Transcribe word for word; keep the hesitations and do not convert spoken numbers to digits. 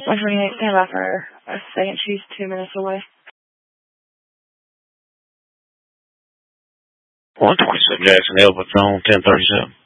one twenty-eight, stand by for a second. She's two minutes away. one twenty-seven Jackson Hill, Patron, ten thirty-seven.